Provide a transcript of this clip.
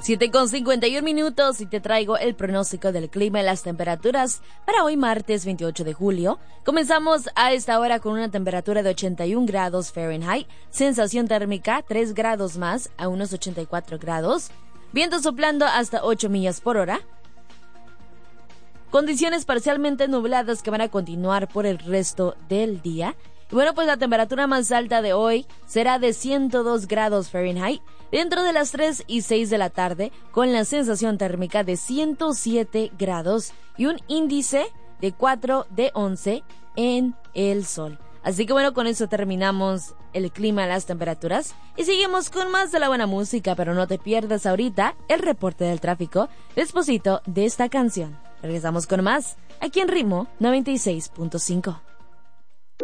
7:51 y te traigo el pronóstico del clima y las temperaturas para hoy martes 28 de julio. Comenzamos a esta hora con una temperatura de 81 grados Fahrenheit, sensación térmica 3 grados más a unos 84 grados, viento soplando hasta 8 millas por hora. Condiciones parcialmente nubladas que van a continuar por el resto del día. Y bueno, pues la temperatura más alta de hoy será de 102 grados Fahrenheit dentro de las 3 y 6 de la tarde, con la sensación térmica de 107 grados y un índice de 4 de 11 en el sol. Así que bueno, con eso terminamos el clima, las temperaturas y seguimos con más de la buena música, pero no te pierdas ahorita el reporte del tráfico despuesito de esta canción. Regresamos con más aquí en Ritmo 96.5.